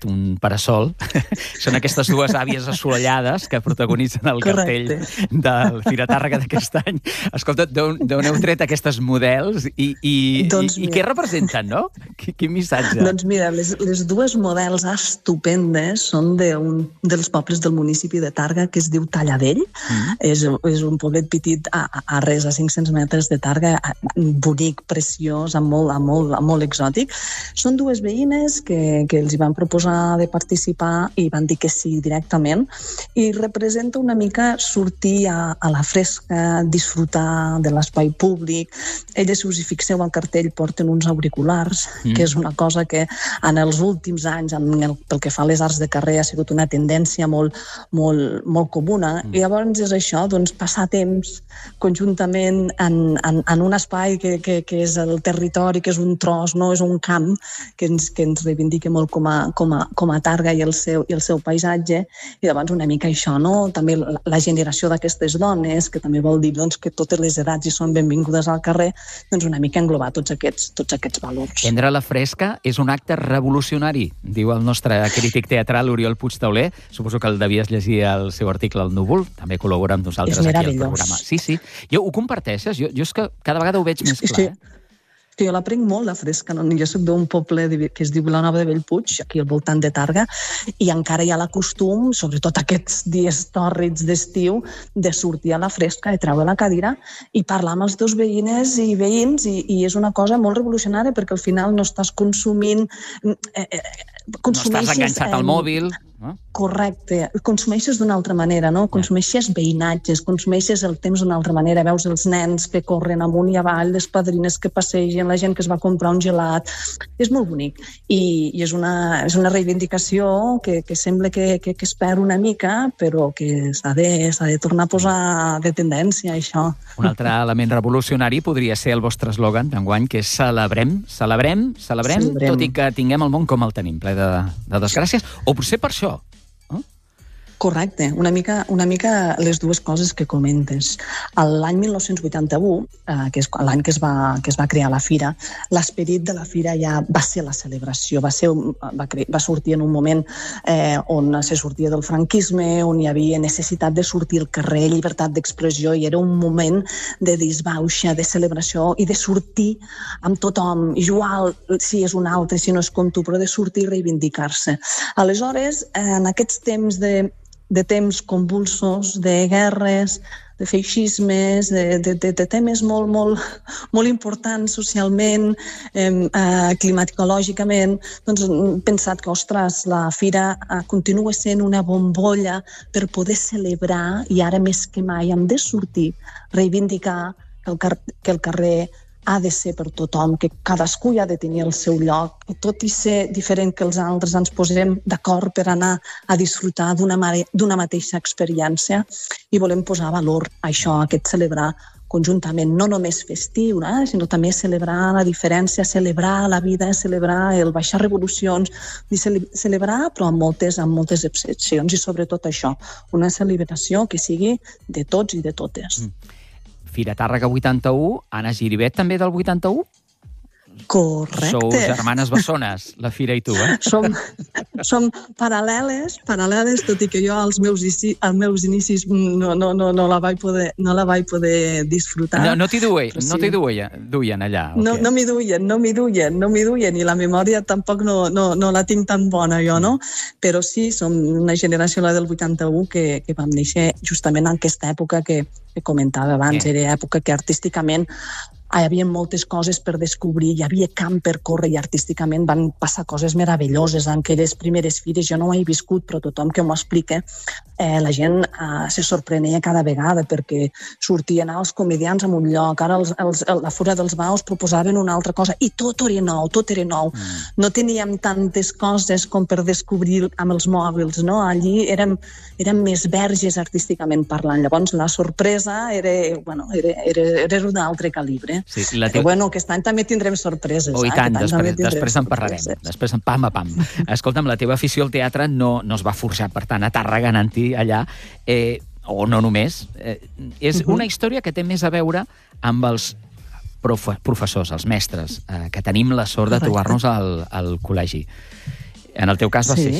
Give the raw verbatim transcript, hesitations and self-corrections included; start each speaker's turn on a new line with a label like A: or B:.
A: un parasol. Són aquestes dues àvies assolellades que protagonitzen el cartell del Fira Tàrrega d'aquest any. Escolta, d'on heu tret aquestes models i, i, doncs i, i què representen, no? Quin missatge?
B: Doncs mira, les, les dues models estupendes són d'un dels pobles del municipi de Tàrrega que es diu Talladell. Mm. És, és un poblet petit a, a res, a cinc-cents metres de Tàrrega, bonic, preciós, amb molt, amb molt, amb molt exòtic. Són dues veïnes que, que els hi van proposar de participar i van dir que sí directament, i representa una mica sortir a, a la fresca, disfrutar de l'espai públic. Elles, si us hi fixeu al cartell, porten uns auriculars, mm. que és una cosa que en els últims anys, en el, pel que fa a les arts de carrer, ha sigut una tendència molt, molt, molt comuna, mm. i llavors és això, doncs, passar temps conjuntament en, en, en un espai que, que, que és el territori, que és un tros, no és un camp, que ens, que ens reivindica molt com a, com a com a Tàrrega i el seu, i el seu paisatge, i llavors una mica això, no? També la, la generació d'aquestes dones, que també vol dir doncs, que totes les edats hi són benvingudes al carrer, doncs una mica englobar tots aquests, tots aquests valors.
A: Prendre la fresca és un acte revolucionari, diu el nostre crític teatral Oriol Puigtauler. Suposo que el devies llegir el seu article al Núvol, també col·labora amb nosaltres aquí al programa. Sí, sí. Jo ho comparteixes? Jo, jo és que cada vegada ho veig més clar.
B: Sí. Jo l'aprenc molt, la fresca. No? Jo soc d'un poble que es diu Vilanova de Bellpuig, aquí al voltant de Tàrrega, i encara hi ha la costum, sobretot aquests dies tòrrids d'estiu, de sortir a la fresca, de treure la cadira i parlar amb els teus veïnes i veïns, i, i és una cosa molt revolucionària, perquè al final no estàs consumint... Eh, eh,
A: no estàs enganxat al mòbil...
B: No? Correcte. Consumeixes d'una altra manera, no? Consumeixes veïnatges, consumeixes el temps d'una altra manera. Veus els nens que corren amunt i avall, les padrines que passegen, la gent que es va comprar un gelat. És molt bonic. I, i és, una, és una reivindicació que, que sembla que, que, que es perd una mica, però que s'ha de, s'ha de tornar a posar de tendència, això.
A: Un altre element revolucionari podria ser el vostre eslògan d'enguany, que és celebrem, celebrem, celebrem, celebrem, tot i que tinguem el món com el tenim, ple de, de desgràcies. O potser per això.
B: Correcte, una mica, una mica les dues coses que comentes. L'any mil nou-cents vuitanta-u, eh, que és l'any que es va, que es va crear la fira, l'esperit de la fira ja va ser la celebració, va, ser, va, cre... va sortir en un moment eh, on se sortia del franquisme, on hi havia necessitat de sortir al carrer, llibertat d'expressió, i era un moment de disbauxa, de celebració i de sortir amb tothom, igual si és un altre, si no és com tu, però de sortir i reivindicar-se. Aleshores, en aquests temps de de temps convulsos, de guerres, de feixismes, de, de, de, de temes molt, molt, molt importants socialment, eh, climatològicament, doncs hem pensat que, ostres, la fira continua sent una bombolla per poder celebrar, i ara més que mai hem de sortir, reivindicar que el, car- que el carrer ha de ser per tothom, que cadascú hi ha de tenir el seu lloc, i tot i ser diferent que els altres ens posem d'acord per anar a disfrutar d'una, mare, d'una mateixa experiència, i volem posar valor a això, a aquest celebrar conjuntament, no només festiu, eh, sinó també celebrar la diferència, celebrar la vida, celebrar el baixar revolucions, i cele- celebrar però amb moltes, amb moltes excepcions, i sobretot això, una celebració que sigui de tots i de totes.
A: Mm. Fira Tàrrega vuitanta-u, Anna Giribet també del vuitanta-u?
B: Correcte.
A: Sou germanes bessones, la Fira i tu, eh?
B: Som, som paral·leles, paral·leles, tot i que jo als meus, inici, als meus inicis no, no, no, no, la vaig poder, no la vaig poder disfrutar.
A: No, no t'hi duien, sí. no t'hi duien, duien allà?
B: No, no m'hi duien, no m'hi duien, no m'hi duien, i la memòria tampoc no, no, no la tinc tan bona jo, no? Però sí, som una generació, la del vuitanta-u, que, que vam néixer justament en aquesta època que, que comentava abans, eh. era època que artísticament hi havia moltes coses per descobrir, hi havia camp per córrer, i artísticament van passar coses meravelloses en aquelles primeres fires. Jo no ho he viscut, però tothom que m'ho explica, eh, la gent eh, se sorprenia cada vegada, perquè sortien els comedians en un lloc, ara els, els, la Fura dels Baus proposaven una altra cosa, i tot era nou, tot era nou. Mm. No teníem tantes coses com per descobrir amb els mòbils, no? Allí érem, érem més verges artísticament parlant. Llavors la sorpresa era, bueno, era, era, era un altre calibre.
A: Sí, la
B: teva... Però bueno, aquest any també tindrem sorpreses.
A: Oh, i tant,
B: eh?
A: després, després en parlarem.
B: Sorpreses.
A: Després en pam a pam. Escolta'm, la teva afició al teatre no, no es va forjar, per tant, a Tàrrega, anant-hi allà, eh, o no només. Eh, és uh-huh. una història que té més a veure amb els profe- professors, els mestres, eh, que tenim la sort de trobar-nos al, al col·legi. En el teu cas va
B: Sí.
A: ser